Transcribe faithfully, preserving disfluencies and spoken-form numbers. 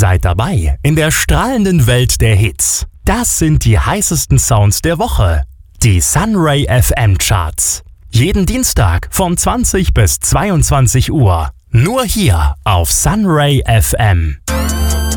Seid dabei in der strahlenden Welt der Hits. Das sind die heißesten Sounds der Woche. Die Sunray F M Charts. Jeden Dienstag von zwanzig bis zweiundzwanzig Uhr. Nur hier auf Sunray F M.